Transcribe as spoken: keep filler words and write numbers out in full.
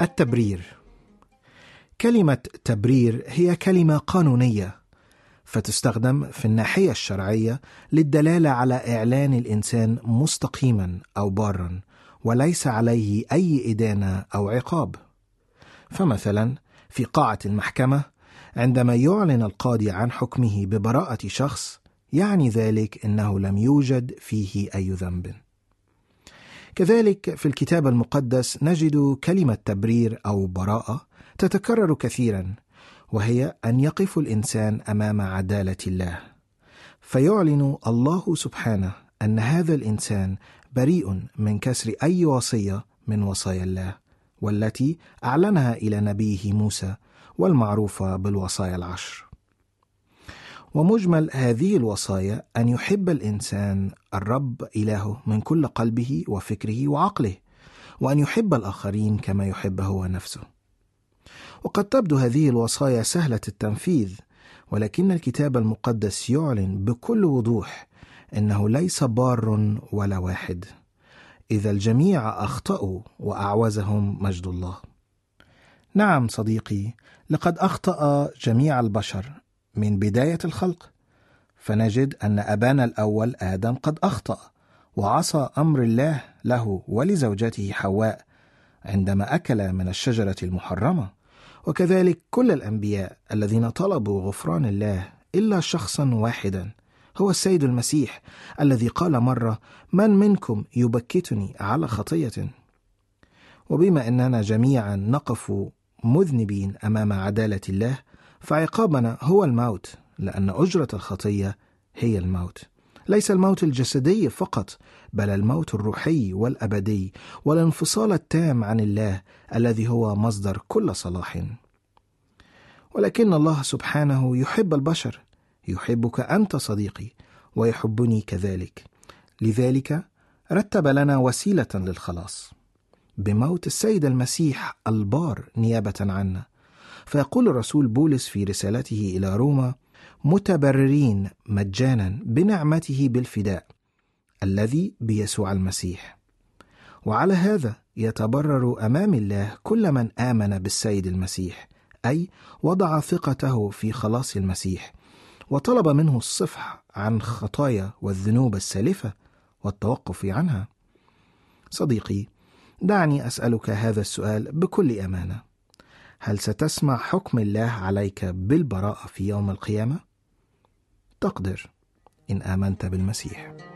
التبرير. كلمة تبرير هي كلمة قانونية، فتستخدم في الناحية الشرعية للدلالة على إعلان الإنسان مستقيما أو بارا، وليس عليه أي إدانة أو عقاب. فمثلا في قاعة المحكمة عندما يعلن القاضي عن حكمه ببراءة شخص، يعني ذلك أنه لم يوجد فيه أي ذنب. كذلك في الكتاب المقدس نجد كلمة تبرير أو براءة تتكرر كثيرا، وهي أن يقف الإنسان أمام عدالة الله، فيعلن الله سبحانه أن هذا الإنسان بريء من كسر أي وصية من وصايا الله، والتي أعلنها إلى نبيه موسى، والمعروفة بالوصايا العشر. ومجمل هذه الوصايا أن يحب الإنسان الرب إلهه من كل قلبه وفكره وعقله، وأن يحب الآخرين كما يحب هو نفسه. وقد تبدو هذه الوصايا سهلة التنفيذ، ولكن الكتاب المقدس يعلن بكل وضوح أنه ليس بار ولا واحد، إذا الجميع أخطأوا وأعوزهم مجد الله. نعم صديقي، لقد أخطأ جميع البشر من بداية الخلق، فنجد أن أبانا الأول آدم قد أخطأ وعصى أمر الله له ولزوجته حواء عندما أكل من الشجرة المحرمة، وكذلك كل الأنبياء الذين طلبوا غفران الله إلا شخصا واحدا، هو السيد المسيح، الذي قال مرة: من منكم يبكتني على خطية؟ وبما أننا جميعا نقف مذنبين أمام عدالة الله، فعقابنا هو الموت، لأن أجرة الخطية هي الموت، ليس الموت الجسدي فقط، بل الموت الروحي والأبدي، والانفصال التام عن الله الذي هو مصدر كل صلاح. ولكن الله سبحانه يحب البشر، يحبك أنت صديقي، ويحبني كذلك، لذلك رتب لنا وسيلة للخلاص بموت السيد المسيح البار نيابة عنا. فيقول الرسول بولس في رسالته إلى روما: متبررين مجانا بنعمته بالفداء الذي بيسوع المسيح. وعلى هذا يتبرر أمام الله كل من آمن بالسيد المسيح، أي وضع ثقته في خلاص المسيح، وطلب منه الصفح عن خطايا والذنوب السالفة والتوقف عنها. صديقي، دعني أسألك هذا السؤال بكل أمانة: هل ستسمع حكم الله عليك بالبراءة في يوم القيامة؟ تقدر إن آمنت بالمسيح.